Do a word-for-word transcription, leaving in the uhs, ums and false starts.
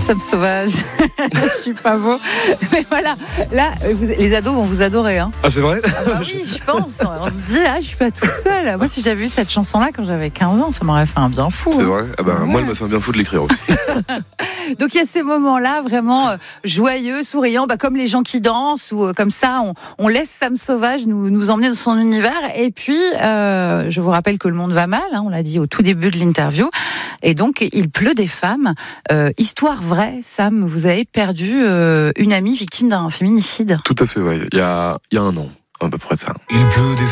Sam Sauvage. Je suis pas beau. Mais voilà, là, vous, les ados vont vous adorer. Hein. Ah, c'est vrai? Ah bah oui, je pense. On se dit, ah, je suis pas tout seul. Moi, si j'avais vu cette chanson-là quand j'avais quinze ans, ça m'aurait fait un bien fou. C'est hein. vrai? Ah bah, Ouais. moi, elle m'a fait un bien fou de l'écrire aussi. Donc il y a ces moments-là vraiment euh, joyeux, souriants, bah, comme les gens qui dansent ou euh, comme ça, on, on laisse Sam Sauvage nous, nous emmener dans son univers. Et puis, euh, je vous rappelle que le monde va mal, hein, on l'a dit au tout début de l'interview. Et donc, il pleut des femmes. Euh, histoire vraie, Sam, vous avez perdu euh, une amie victime d'un féminicide. Tout à fait, ouais. Il y a, il y a un an, à peu près ça. Il pleut des